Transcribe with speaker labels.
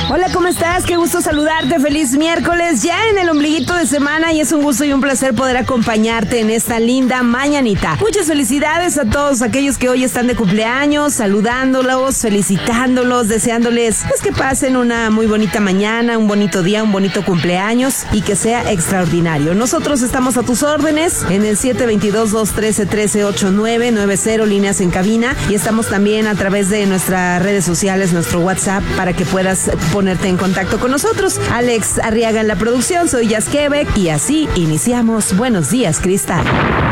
Speaker 1: Hola, ¿cómo estás? Qué gusto saludarte. Feliz miércoles, ya en el ombliguito de semana, y es un gusto y un placer poder acompañarte en esta linda mañanita. Muchas felicidades a todos aquellos que hoy están de cumpleaños, saludándolos, felicitándolos, deseándoles pues que pasen una muy bonita mañana, un bonito día, un bonito cumpleaños y que sea extraordinario. Nosotros estamos a tus órdenes en el 722-213-1389-90, líneas en cabina, y estamos también a través de nuestras redes sociales, nuestro WhatsApp, para que puedas ponerte en contacto con nosotros. Alex Arriaga en la producción, soy Jazz Quebec y así iniciamos Buenos Días, Cristal.